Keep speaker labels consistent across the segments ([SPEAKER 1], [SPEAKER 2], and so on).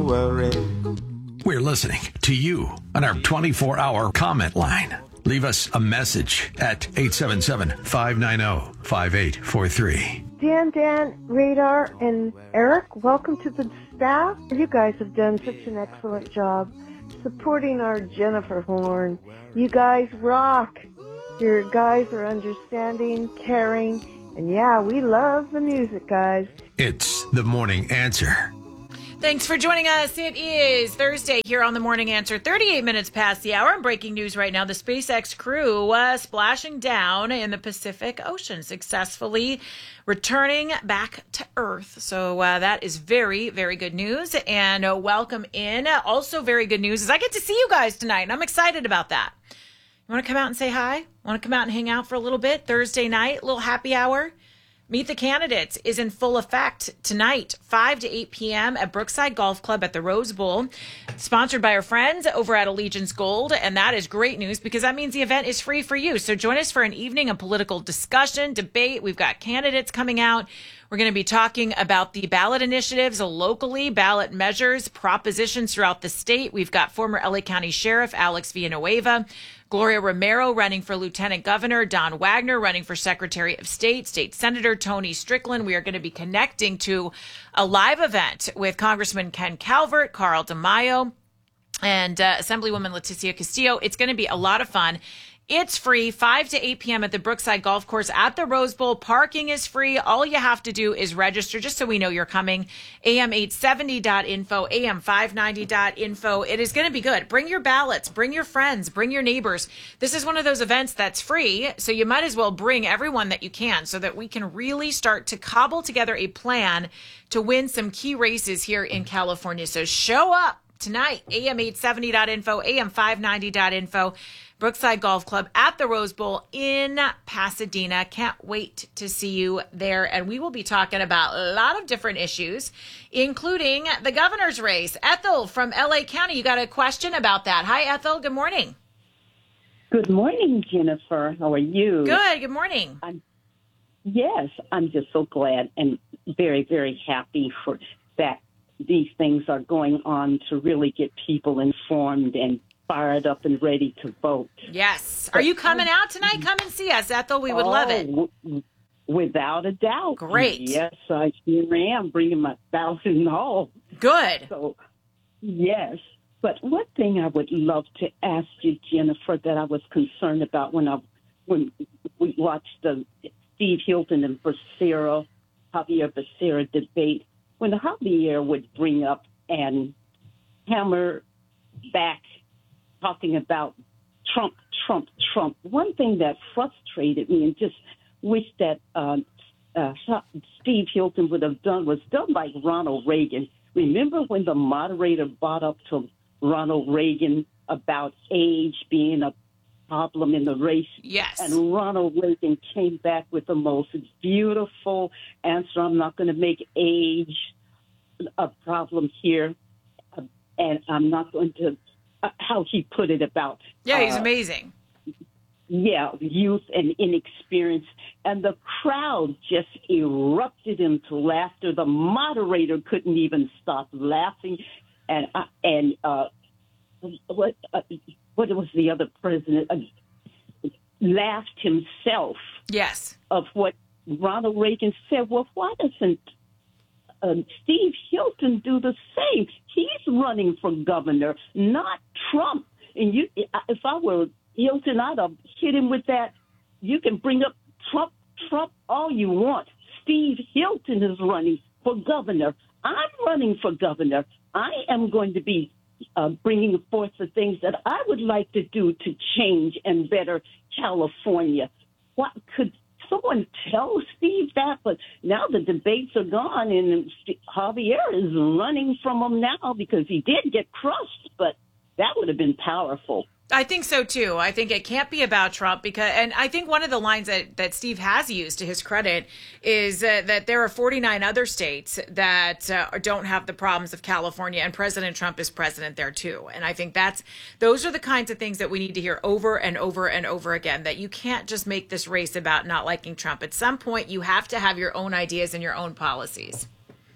[SPEAKER 1] worry.
[SPEAKER 2] We're listening to you on our 24-hour comment line. Leave us a message at 877-590-5843.
[SPEAKER 3] Dan, Radar, and Eric, welcome to the staff. You guys have done such an excellent job supporting our Jennifer Horn. You guys rock. Your guys are understanding, caring, and yeah, we love the music, guys.
[SPEAKER 2] It's The Morning Answer.
[SPEAKER 4] Thanks for joining us. It is Thursday here on The Morning Answer, 38 minutes past the hour. And breaking news right now, the SpaceX crew splashing down in the Pacific Ocean, successfully returning back to Earth. So that is very, very good news. And welcome in. Also very good news is I get to see you guys tonight, and I'm excited about that. You want to come out and say hi? Want to come out and hang out for a little bit? Thursday night, a little happy hour? Meet the Candidates is in full effect tonight, 5 to 8 p.m. at Brookside Golf Club at the Rose Bowl, sponsored by our friends over at Allegiance Gold. And that is great news because that means the event is free for you. So join us for an evening of political discussion, debate. We've got candidates coming out. We're going to be talking about the ballot initiatives locally, ballot measures, propositions throughout the state. We've got former LA County Sheriff Alex Villanueva, Gloria Romero running for Lieutenant Governor, Don Wagner running for Secretary of State, State Senator Tony Strickland. We are going to be connecting to a live event with Congressman Ken Calvert, Carl DeMaio, and Assemblywoman Leticia Castillo. It's going to be a lot of fun. It's free, 5 to 8 p.m. at the Brookside Golf Course at the Rose Bowl. Parking is free. All you have to do is register just so we know you're coming. am870.info, am590.info. It is going to be good. Bring your ballots. Bring your friends. Bring your neighbors. This is one of those events that's free, so you might as well bring everyone that you can so that we can really start to cobble together a plan to win some key races here in California. So show up tonight, am870.info, am590.info. Brookside Golf Club at the Rose Bowl in Pasadena. Can't wait to see you there. And we will be talking about a lot of different issues, including the governor's race. Ethel from LA County, you got a question about that. Hi, Ethel. Good morning.
[SPEAKER 5] Good morning, Jennifer. How are you?
[SPEAKER 4] Good. Good morning.
[SPEAKER 5] Yes, I'm just so glad and very, very happy for that these things are going on to really get people informed and fired up and ready to vote.
[SPEAKER 4] Yes. Are you coming out tonight? Come and see us, Ethel. We would love it.
[SPEAKER 5] Without a doubt.
[SPEAKER 4] Great.
[SPEAKER 5] Yes, I sure am, bringing my $1,000 and all.
[SPEAKER 4] Good.
[SPEAKER 5] So, yes. But one thing I would love to ask you, Jennifer, that I was concerned about when we watched the Steve Hilton and Javier Becerra debate, when Javier would bring up and hammer back talking about Trump. One thing that frustrated me and just wish that Steve Hilton would have done was done like Ronald Reagan. Remember when the moderator brought up to Ronald Reagan about age being a problem in the race?
[SPEAKER 4] Yes.
[SPEAKER 5] And Ronald Reagan came back with the most beautiful answer. I'm not going to make age a problem here, and I'm not going to how he put it about.
[SPEAKER 4] Yeah, he's amazing.
[SPEAKER 5] Yeah, youth and inexperience. And the crowd just erupted into laughter. The moderator couldn't even stop laughing. And what was the other president? Laughed himself.
[SPEAKER 4] Yes.
[SPEAKER 5] Of what Ronald Reagan said. Well, why doesn't Steve Hilton do the same? He's running for governor, not Trump. And if I were Hilton, I'd have hit him with that. You can bring up Trump all you want. Steve Hilton is running for governor. I'm running for governor. I am going to be bringing forth the things that I would like to do to change and better California. What could someone tell Steve that? But now the debates are gone, and Javier is running from him now because he did get crushed, but that would have been powerful.
[SPEAKER 4] I think so, too. I think it can't be about Trump and I think one of the lines that Steve has used to his credit is that there are 49 other states that don't have the problems of California, and President Trump is president there, too. And I think those are the kinds of things that we need to hear over and over and over again, that you can't just make this race about not liking Trump. At some point, you have to have your own ideas and your own policies.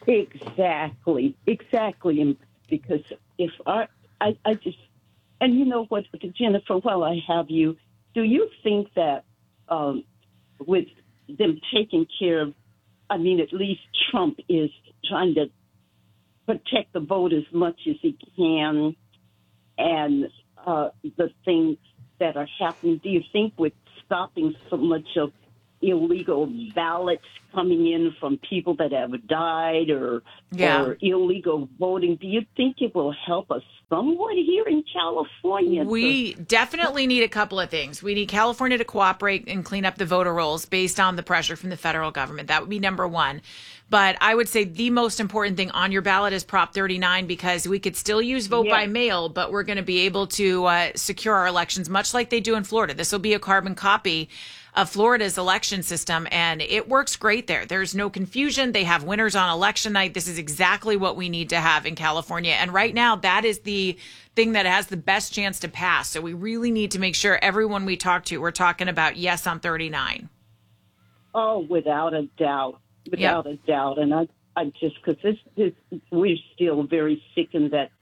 [SPEAKER 5] Exactly. And because if I just, and you know what, Jennifer, while I have you, do you think that with them taking care of, at least Trump is trying to protect the vote as much as he can, and the things that are happening, do you think with stopping so much of illegal ballots coming in from people that have died or illegal voting, do you think it will help us somewhat here in California?
[SPEAKER 4] We definitely need a couple of things. We need California to cooperate and clean up the voter rolls based on the pressure from the federal government. That would be number one. But I would say the most important thing on your ballot is Prop 39, because we could still use vote by mail, but we're going to be able to secure our elections much like they do in Florida. This will be a carbon copy of Florida's election system, and it works great there. There's no confusion. They have winners on election night. This is exactly what we need to have in California. And right now, that is the thing that has the best chance to pass. So we really need to make sure everyone we talk to, we're talking about yes on 39.
[SPEAKER 5] Oh, without a doubt. Without a doubt. And I just, because we're still very sickened that,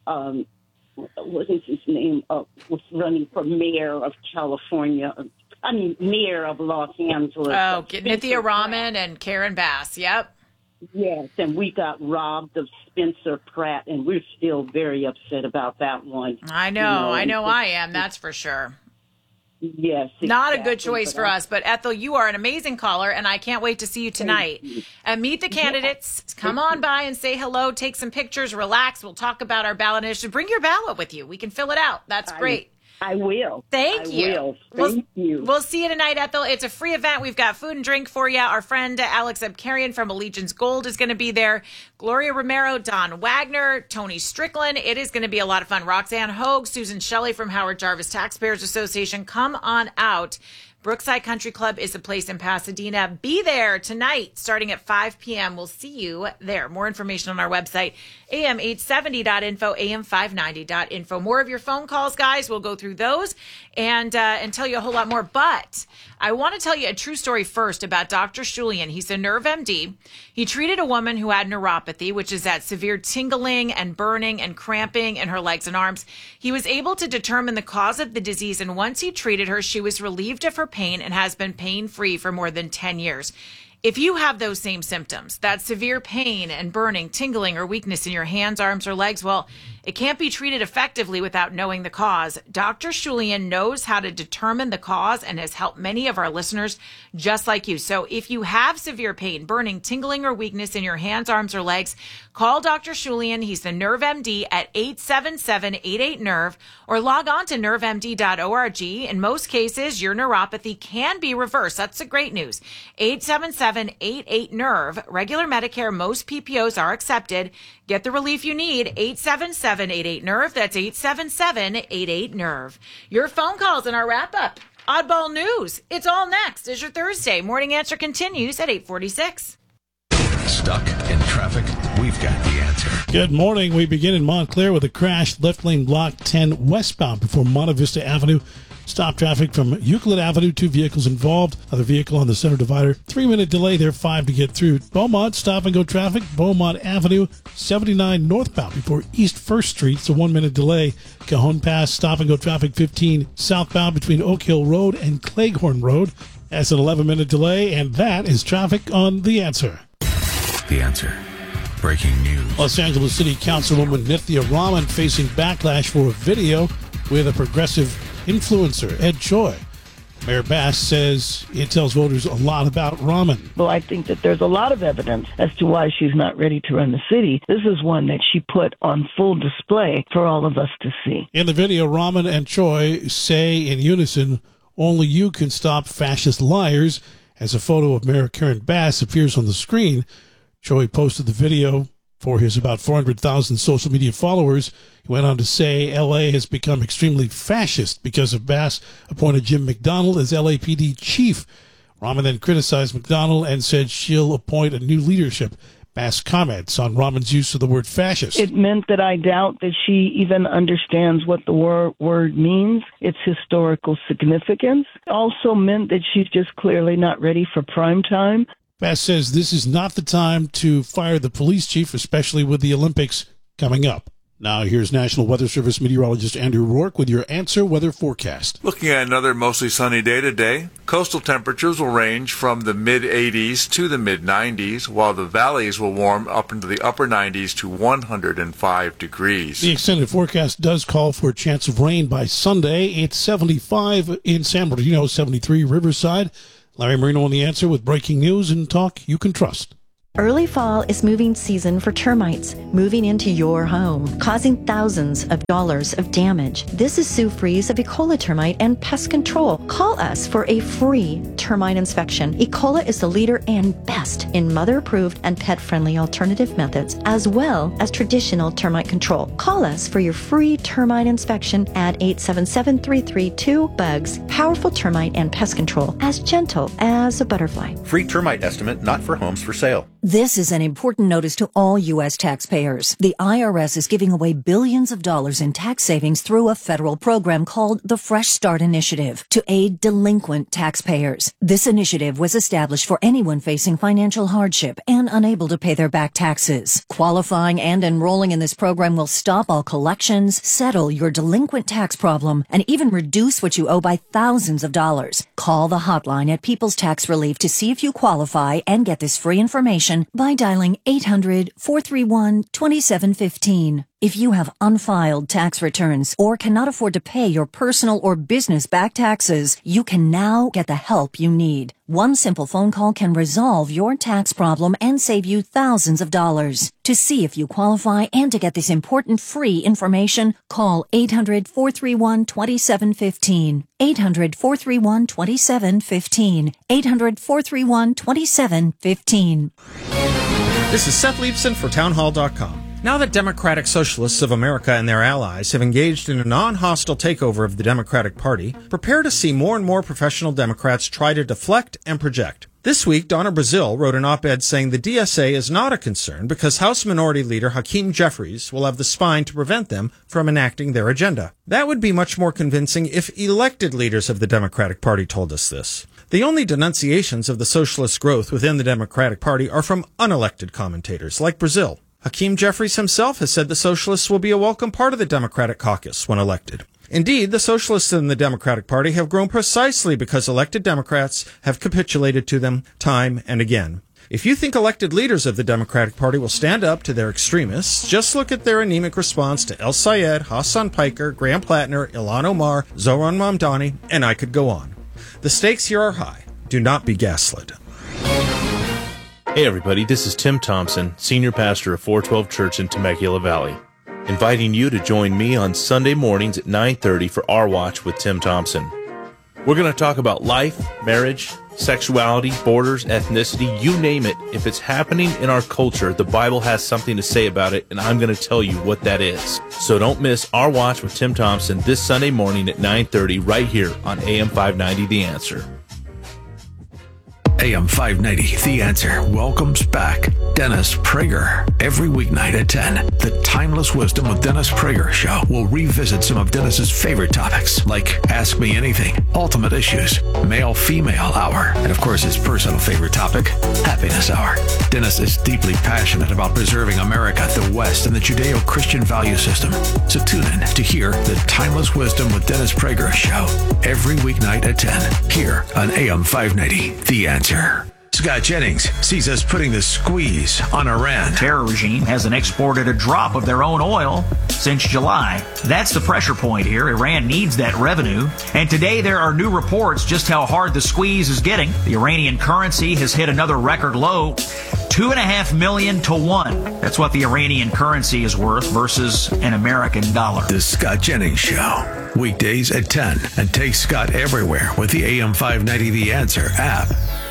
[SPEAKER 5] what is his name, was running for mayor of California. Mayor of Los Angeles.
[SPEAKER 4] Oh, Nithya Raman and Karen Bass. Yep.
[SPEAKER 5] Yes, and we got robbed of Spencer Pratt, and we're still very upset about that one.
[SPEAKER 4] I know I am. That's for sure.
[SPEAKER 5] Yes. Exactly.
[SPEAKER 4] Not a good choice for us, but Ethel, you are an amazing caller, and I can't wait to see you tonight. And meet the candidates. Come on by and say hello, take some pictures, relax. We'll talk about our ballot initiative. Bring your ballot with you. We can fill it out. That's great.
[SPEAKER 5] I will.
[SPEAKER 4] Thank you.
[SPEAKER 5] Thank you.
[SPEAKER 4] We'll see you tonight, Ethel. It's a free event. We've got food and drink for you. Our friend Alex Abkarian from Allegiance Gold is going to be there. Gloria Romero, Don Wagner, Tony Strickland. It is going to be a lot of fun. Roxanne Hogue, Susan Shelley from Howard Jarvis Taxpayers Association. Come on out. Brookside Country Club is a place in Pasadena. Be there tonight, starting at 5 p.m. We'll see you there. More information on our website, am870.info, am590.info. More of your phone calls, guys. We'll go through those and tell you a whole lot more. But I want to tell you a true story first about Dr. Shulian. He's a nerve MD. He treated a woman who had neuropathy, which is that severe tingling and burning and cramping in her legs and arms. He was able to determine the cause of the disease, and once he treated her, she was relieved of her pain and has been pain-free for more than 10 years. If you have those same symptoms, that severe pain and burning, tingling, or weakness in your hands, arms, or legs, well, it can't be treated effectively without knowing the cause. Dr. Shulian knows how to determine the cause and has helped many of our listeners just like you. So if you have severe pain, burning, tingling, or weakness in your hands, arms, or legs, call Dr. Shulian. He's the Nerve MD at 877-88-NERVE or log on to nervemd.org. In most cases, your neuropathy can be reversed. That's the great news. 877-88-NERVE. Regular Medicare, most PPOs are accepted. Get the relief you need. 877-88-NERVE. That's 877-88-NERVE. Your phone calls in our wrap-up. Oddball News. It's all next as your Thursday. Morning Answer continues at 8:46.
[SPEAKER 2] Stuck in traffic? We've got the answer.
[SPEAKER 1] Good morning. We begin in Montclair with a crash, left lane block 10 westbound before Monte Vista Avenue. Stop traffic from Euclid Avenue, 2 vehicles involved. Other vehicle on the center divider. 3-minute delay there, 5 to get through. Beaumont, stop and go traffic. Beaumont Avenue, 79 northbound before East 1st Street. It's a 1-minute delay. Cajon Pass, stop and go traffic 15 southbound between Oak Hill Road and Cleghorn Road. That's an 11-minute delay, and that is traffic on The Answer.
[SPEAKER 2] The Answer. Breaking news.
[SPEAKER 1] Los Angeles City Councilwoman Nithya Raman facing backlash for a video with a progressive influencer, Ed Choi. Mayor Bass says it tells voters a lot about Raman.
[SPEAKER 6] Well, I think that there's a lot of evidence as to why she's not ready to run the city. This is one that she put on full display for all of us to see.
[SPEAKER 1] In the video, Raman and Choi say in unison, "Only you can stop fascist liars." As a photo of Mayor Karen Bass appears on the screen, Choi posted the video for his about 400,000 social media followers. He went on to say L.A. has become extremely fascist because of Bass appointed Jim McDonald as LAPD chief. Raman then criticized McDonald and said she'll appoint a new leadership. Bass comments on Raman's use of the word fascist.
[SPEAKER 6] It meant that I doubt that she even understands what the word means, its historical significance. Also meant that she's just clearly not ready for prime time.
[SPEAKER 1] Bass says this is not the time to fire the police chief, especially with the Olympics coming up. Now, here's National Weather Service meteorologist Andrew Rourke with your Answer Weather forecast.
[SPEAKER 7] Looking at another mostly sunny day today, coastal temperatures will range from the mid-80s to the mid-90s, while the valleys will warm up into the upper 90s to 105 degrees.
[SPEAKER 1] The extended forecast does call for a chance of rain by Sunday. It's 75 in San Bernardino, 73 Riverside. Larry Marino on The Answer with breaking news and talk you can trust.
[SPEAKER 8] Early fall is moving season for termites moving into your home, causing thousands of dollars of damage. This is Sue Fries of Ecola Termite and Pest Control. Call us for a free termite inspection. Ecola is the leader and best in mother-approved and pet-friendly alternative methods, as well as traditional termite control. Call us for your free termite inspection at 877-332-BUGS. Powerful termite and pest control, as gentle as a butterfly.
[SPEAKER 9] Free termite estimate not for homes for sale.
[SPEAKER 10] This is an important notice to all U.S. taxpayers. The IRS is giving away billions of dollars in tax savings through a federal program called the Fresh Start Initiative to aid delinquent taxpayers. This initiative was established for anyone facing financial hardship and unable to pay their back taxes. Qualifying and enrolling in this program will stop all collections, settle your delinquent tax problem, and even reduce what you owe by thousands of dollars. Call the hotline at People's Tax Relief to see if you qualify and get this free information by dialing 800-431-2715. If you have unfiled tax returns or cannot afford to pay your personal or business back taxes, you can now get the help you need. One simple phone call can resolve your tax problem and save you thousands of dollars. To see if you qualify and to get this important free information, call 800-431-2715. 800-431-2715. 800-431-2715.
[SPEAKER 11] This is Seth Leibson for townhall.com. Now that Democratic Socialists of America and their allies have engaged in a non-hostile takeover of the Democratic Party, prepare to see more and more professional Democrats try to deflect and project. This week, Donna Brazile wrote an op-ed saying the DSA is not a concern because House Minority Leader Hakeem Jeffries will have the spine to prevent them from enacting their agenda. That would be much more convincing if elected leaders of the Democratic Party told us this. The only denunciations of the socialist growth within the Democratic Party are from unelected commentators like Brazile. Hakeem Jeffries himself has said the socialists will be a welcome part of the Democratic caucus when elected. Indeed, the socialists in the Democratic Party have grown precisely because elected Democrats have capitulated to them time and again. If you think elected leaders of the Democratic Party will stand up to their extremists, just look at their anemic response to El Sayed, Hassan Piker, Graham Plattner, Ilhan Omar, Zohran Mamdani, and I could go on. The stakes here are high. Do not be gaslit.
[SPEAKER 12] Hey everybody, this is Tim Thompson, Senior Pastor of 412 Church in Temecula Valley, inviting you to join me on Sunday mornings at 9:30 for Our Watch with Tim Thompson. We're going to talk about life, marriage, sexuality, borders, ethnicity, you name it. If it's happening in our culture, the Bible has something to say about it, and I'm going to tell you what that is. So don't miss Our Watch with Tim Thompson this Sunday morning at 9:30 right here on AM 590 The Answer.
[SPEAKER 2] AM 590, The Answer, welcomes back Dennis Prager. Every weeknight at 10, the Timeless Wisdom with Dennis Prager show will revisit some of Dennis's favorite topics, like Ask Me Anything, Ultimate Issues, Male-Female Hour, and of course his personal favorite topic, Happiness Hour. Dennis is deeply passionate about preserving America, the West, and the Judeo-Christian value system. So tune in to hear the Timeless Wisdom with Dennis Prager show every weeknight at 10, here on AM 590, The Answer. Scott Jennings sees us putting the squeeze on Iran.
[SPEAKER 13] Terror regime hasn't exported a drop of their own oil since July. That's the pressure point here. Iran needs that revenue. And today there are new reports just how hard the squeeze is getting. The Iranian currency has hit another record low, 2.5 million to 1. That's what the Iranian currency is worth versus an American dollar.
[SPEAKER 2] The Scott Jennings Show, weekdays at 10, and take Scott everywhere with the AM 590 The Answer app.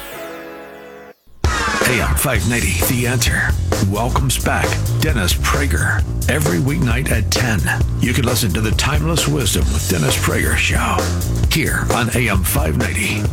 [SPEAKER 2] AM 590 The Answer welcomes back Dennis Prager every weeknight at 10. You can listen to the Timeless Wisdom with Dennis Prager show here on AM 590